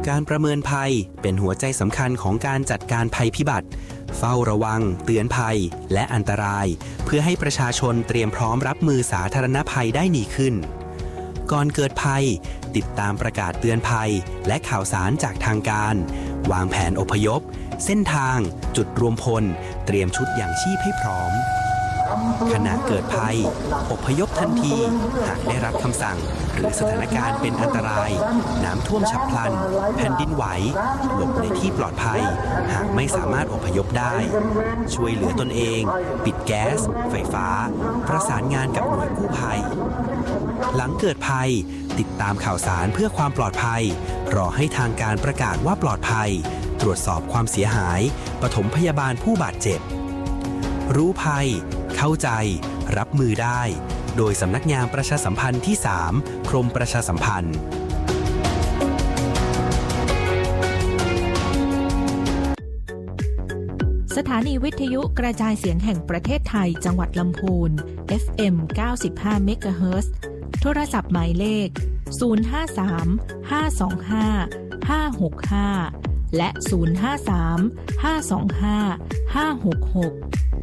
การประเมินภัยเป็นหัวใจสำคัญของการจัดการภัยพิบัติเฝ้าระวังเตือนภัยและอันตรายเพื่อให้ประชาชนเตรียมพร้อมรับมือสาธารณภัยได้ดีขึ้นก่อนเกิดภัยติดตามประกาศเตือนภัยและข่าวสารจากทางการวางแผนอพยพเส้นทางจุดรวมพลเตรียมชุดยางชีพให้พร้อมขณะเกิดภัยอพยพทันทีหากได้รับคำสั่งหรือสถานการณ์เป็นอันตรายน้ำท่วมฉับพลันแผ่นดินไหวหลบในที่ปลอดภัยหากไม่สามารถอพยพได้ช่วยเหลือตนเองปิดแก๊สไฟฟ้าประสานงานกับหน่วยกู้ภัยหลังเกิดภัยติดตามข่าวสารเพื่อความปลอดภัยรอให้ทางการประกาศว่าปลอดภัยตรวจสอบความเสียหายปฐมพยาบาลผู้บาดเจ็บรู้ภัยเข้าใจรับมือได้โดยสำนักงานประชาสัมพันธ์ที่ 3 กรมประชาสัมพันธ์สถานีวิทยุกระจายเสียงแห่งประเทศไทยจังหวัดลำพูน FM 95 เมกะเฮิรตซ์โทรศัพท์หมายเลข053 525 565และ053 525 566